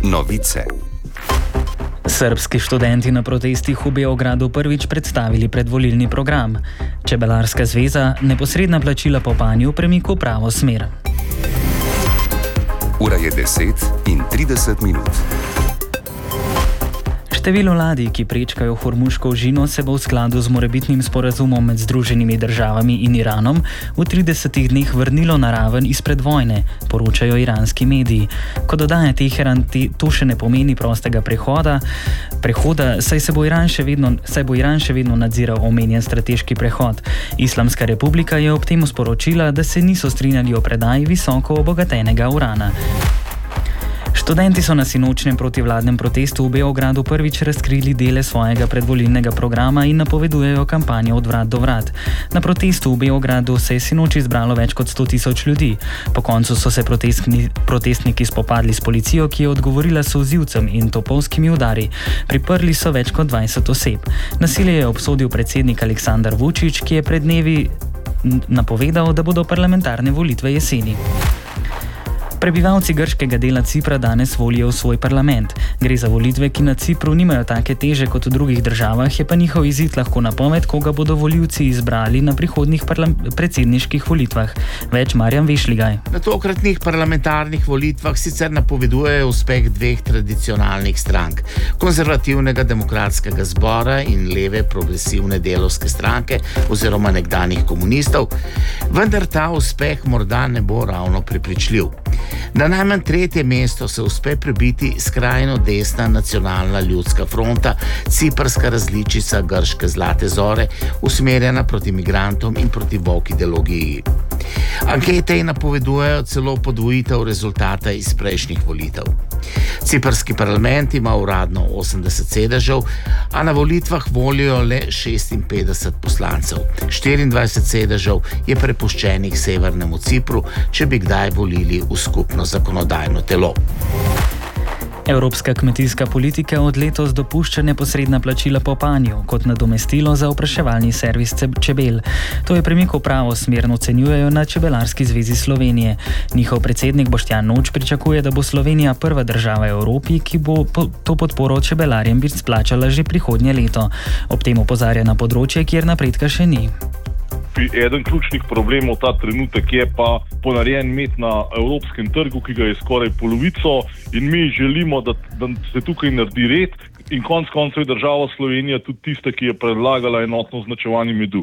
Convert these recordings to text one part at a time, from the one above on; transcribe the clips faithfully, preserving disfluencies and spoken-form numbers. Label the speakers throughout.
Speaker 1: Novice.
Speaker 2: Srbski študenti na protestih v Beogradu prvič predstavili predvolilni program. Čebelarska zveza neposredna plačila po panju premiku v pravo smer.
Speaker 1: Ura je deset in trideset minut.
Speaker 2: Število ladij, ki prečkajo Hormuško ožino, se bo v skladu z morebitnim sporazumom med Združenimi državami in Iranom v tridesetih dneh vrnilo na raven izpred vojne, poročajo iranski mediji. Kot dodaja Teheran, to še ne pomeni prostega prehoda, prehoda saj, se bo Iran še vedno, saj bo Iran še vedno nadziral omenjen strateški prehod. Islamska republika je ob tem sporočila, da se niso strinjali o predaji visoko obogatenega urana. Študenti so na sinočnem protivladnem protestu v Beogradu prvič razkrili dele svojega predvolilnega programa in napovedujejo kampanjo od vrat do vrat. Na protestu v Beogradu se je sinoči zbralo več kot sto tisoč ljudi. Po koncu so se protestniki spopadli s policijo, ki je odgovorila s solzivcem in topovskimi udari. Priprli so več kot dvajset oseb. Nasilje je obsodil predsednik Aleksandar Vučić, ki je pred dnevi napovedal, da bodo parlamentarne volitve jeseni. Prebivalci grškega dela Cipra danes volijo v svoj parlament. Gre za volitve, ki na Cipru nimajo take teže kot v drugih državah, je pa njihov izid lahko napoved, koga bodo volivci izbrali na prihodnjih predsedniških volitvah. Več Marjan Vešligaj.
Speaker 3: Na tokratnih parlamentarnih volitvah sicer napovedujejo uspeh dveh tradicionalnih strank, konzervativnega demokratskega zbora in leve progresivne delovske stranke oziroma nekdanjih komunistov, vendar ta uspeh morda ne bo ravno prepričljiv. Na najmanj tretje mesto se uspe prebiti skrajno desna nacionalna ljudska fronta, ciprska različica grške zlate zore, usmerjena proti migrantom in proti volk ideologiji. Ankete napovedujejo celo podvojitev rezultata iz prejšnjih volitev. Ciprski parlament ima uradno osemdeset sedežev, a na volitvah volijo le šestinpetdeset poslancev. štiriindvajset sedežev je prepuščenih Severnemu Cipru, če bi kdaj volili v skupno zakonodajno telo.
Speaker 2: Evropska kmetijska politika od letos dopušča neposredna plačila po panju kot nadomestilo za opraševalni servis čebel. To je premik v pravo smer, ocenjujejo na Čebelarski zvezi Slovenije. Njihov predsednik Boštjan Noč pričakuje, da bo Slovenija prva država v Evropi, ki bo to podporo čebelarjem splačala že prihodnje leto. Ob tem opozarja na področje, kjer napredka še ni.
Speaker 4: Eden ključnih problemov ta trenutek je pa ponarejen med na evropskem trgu, ki ga je skoraj polovico, in mi želimo, da, da se tukaj naredi red in konec koncev je država Slovenija tudi tista, ki je predlagala enotno označevanje medu.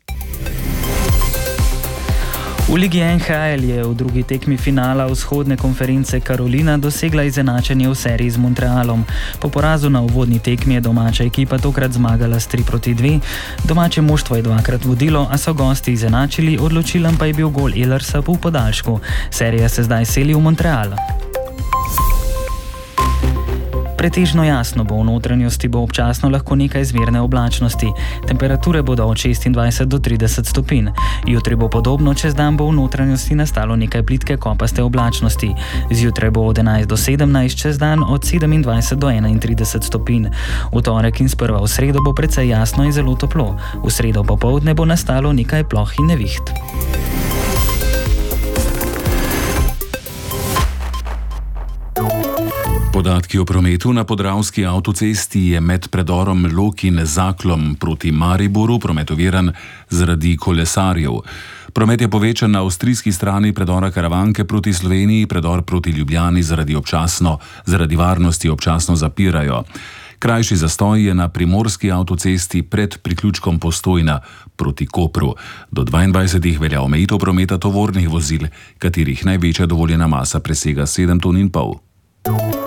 Speaker 2: V Ligi N H L je v drugi tekmi finala vzhodne konference Karolina dosegla izenačenje v seriji z Montrealom. Po porazu na uvodni tekmi je domača ekipa tokrat zmagala s tri proti dve. Domače moštvo je dvakrat vodilo, a so gosti izenačili, odločilen pa je bil gol Ellersa v podaljšku. Serija se zdaj seli v Montreal. Pretežno jasno bo, v notranjosti bo občasno lahko nekaj zmerne oblačnosti. Temperature bodo od šestindvajset do trideset stopinj. Jutri bo podobno, čez dan bo v notranjosti nastalo nekaj plitke kopaste oblačnosti. Zjutraj bo od enajst do sedemnajst, čez dan od sedemindvajset do enaintrideset stopinj. V torek in sprva v sredo bo precej jasno in zelo toplo. V sredo popoldne bo nastalo nekaj ploh in neviht.
Speaker 5: Podatki o prometu na Podravski avtocesti je med predorom Lokin-Zaklom proti Mariboru prometoviran zaradi kolesarjev. Promet je povečan na avstrijski strani predora Karavanke proti Sloveniji, predor proti Ljubljani zaradi občasno, zaradi varnosti občasno zapirajo. Krajši zastoj je na primorski avtocesti pred priključkom Postojna proti Kopru. Do dvaindvajsetih velja omejitev prometa tovornih vozil, katerih največja dovoljena masa presega sedem ton in pol.